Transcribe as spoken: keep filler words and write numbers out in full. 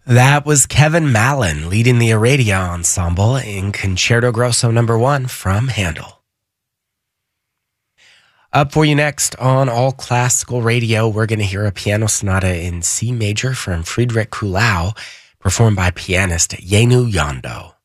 That was Kevin Mallon leading the Aradia Ensemble in Concerto Grosso number one from Handel. Up for you next on All Classical Radio, we're going to hear a piano sonata in C major from Friedrich Kuhlau, performed by pianist Yenu Yando.